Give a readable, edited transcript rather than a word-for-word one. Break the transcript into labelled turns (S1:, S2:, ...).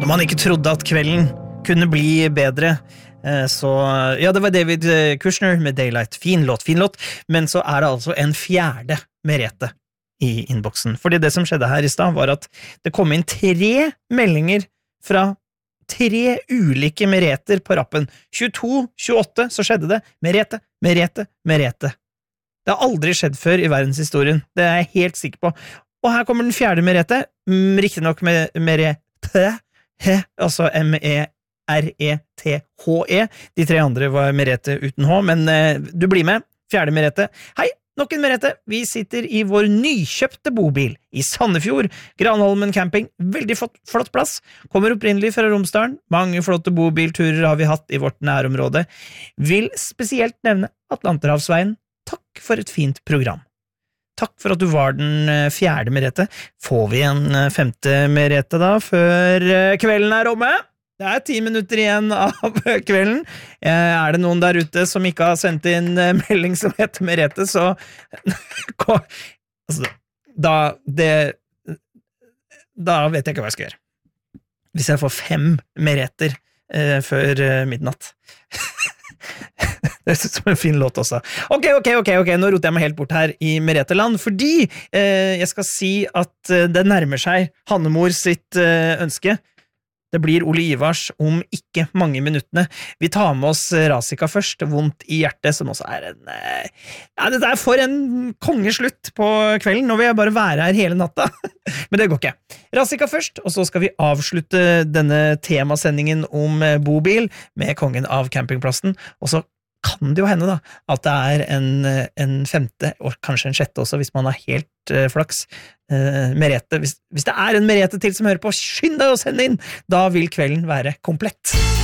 S1: Når man ikke trodde at kvelden kunne bli bedre, så, ja, det var David Kushner med Daylight, fin låt, men så det altså en fjerde Merete i innboksen, fordi det som skjedde her i sted var at det kom inn 3 meldinger fra 3 ulike Mereter på rappen, 22-28 så skjedde det, Merete. Det har aldri skjedd før i verdenshistorien, det jeg helt sikker på, og her kommer den fjerde Merete, riktig nok med Merete, altså M-E-R-E-T-H-E, de 3 andre var Merete uten H, men du blir med, fjerde Merete. Hei, nok en Merete, vi sitter i vår nykjøpte bobil i Sandefjord, Granholmen camping, veldig flott plass, kommer opprinnelig fra Romsdalen, mange flotte bobilturer har vi hatt i vårt nærområde, vil spesielt nevne Atlanterhavsveien, takk for et fint program. Takk for at du var den fjerde Merete. Får vi en femte Merete da, før kvelden omme? Det 10 minutter igjen av kvelden. Det noen der ute som ikke har sendt inn melding som heter Merete, så altså, da vet jeg ikke hva jeg skal gjøre. Hvis jeg får 5 Mereter før midnatt. Det synes som en fin låt også. Ok, nå roter jeg meg helt bort her i Mereteland, fordi jeg skal si at det nærmer seg Hannemor sitt ønske. Det blir Ole Ivars om ikke mange minuttene. Vi tar med oss Rasika først, vondt i hjertet, som også en... Ja, det for en kongeslutt på kvelden, nå vil jeg bare være her hele natta. Men det går ikke. Rasika først, og så skal vi avslutte denne temasendingen om bobil med kongen av campingplassen, og så kan det jo hende da, at det en femte, og kanskje en sjette også, hvis man har helt flaks, Merete. Hvis det en Merete til som hører på, skynd deg å sende inn! Da vil kvelden være komplett.